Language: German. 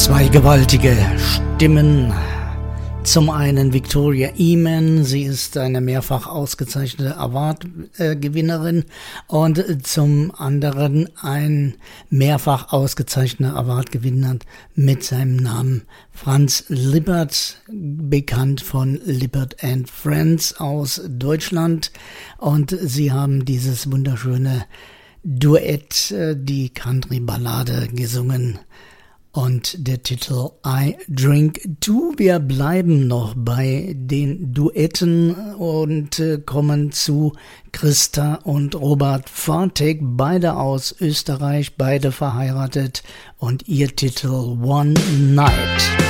Zwei gewaltige Stimmen. Zum einen Victoria Eamon, sie ist eine mehrfach ausgezeichnete Award-Gewinnerin und zum anderen ein mehrfach ausgezeichneter Award-Gewinner mit seinem Namen Franz Lippert, bekannt von Lippert and Friends aus Deutschland, und sie haben dieses wunderschöne Duett, die Country-Ballade, gesungen. Und der Titel I Drink Too. Wir bleiben noch bei den Duetten und kommen zu Christa und Robert Fartek, beide aus Österreich, beide verheiratet, und ihr Titel One Night.